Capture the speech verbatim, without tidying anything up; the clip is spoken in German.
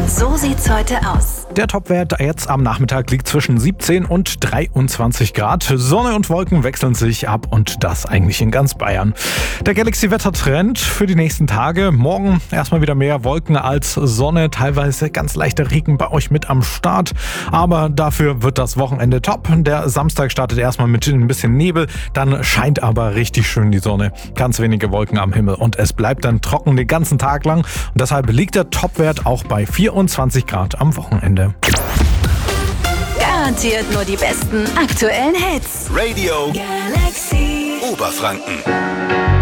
So sieht's heute aus. Der Topwert jetzt am Nachmittag liegt zwischen siebzehn und dreiundzwanzig Grad. Sonne und Wolken wechseln sich ab und das eigentlich in ganz Bayern. Der Galaxy-Wettertrend für die nächsten Tage. Morgen erstmal wieder mehr Wolken als Sonne. Teilweise ganz leichter Regen bei euch mit am Start. Aber dafür wird das Wochenende top. Der Samstag startet erstmal mit ein bisschen Nebel. Dann scheint aber richtig schön die Sonne. Ganz wenige Wolken am Himmel und es bleibt dann trocken den ganzen Tag lang. Und deshalb liegt der Topwert auch bei vierundzwanzig Grad am Wochenende. Garantiert nur die besten aktuellen Hits. Radio Galaxy. Oberfranken.